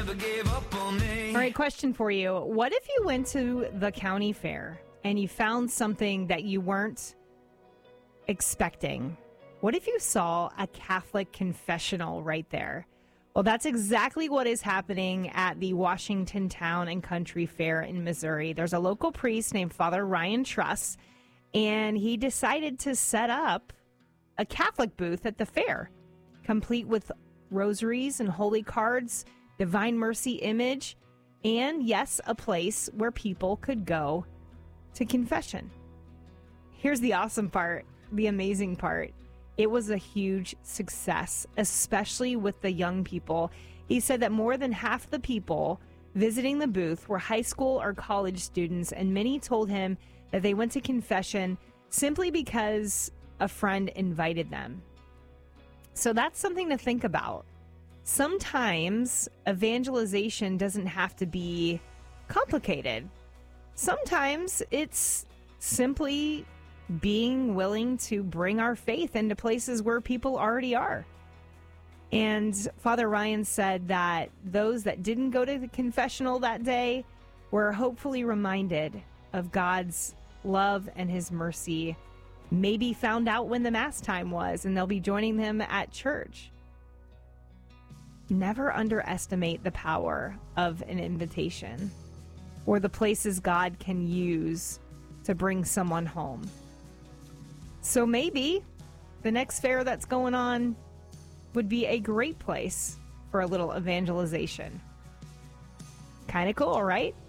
All right, question for you. What if you went to the county fair and you found something that you weren't expecting? What if you saw a Catholic confessional right there? Well, that's exactly what is happening at the Washington Town and Country Fair in Missouri. There's a local priest named Father Ryan Truss, and he decided to set up a Catholic booth at the fair, complete with rosaries and holy cards, Divine Mercy image, and yes, a place where people could go to confession. Here's the awesome part, the amazing part. It was a huge success, especially with the young people. He said that more than half the people visiting the booth were high school or college students, and many told him that they went to confession simply because a friend invited them. So that's something to think about. Sometimes evangelization doesn't have to be complicated. Sometimes it's simply being willing to bring our faith into places where people already are. And Father Ryan said that those that didn't go to the confessional that day were hopefully reminded of God's love and his mercy, maybe found out when the Mass time was, and they'll be joining them at church. Never underestimate the power of an invitation or the places God can use to bring someone home. So maybe the next fair that's going on would be a great place for a little evangelization. Kind of cool, right?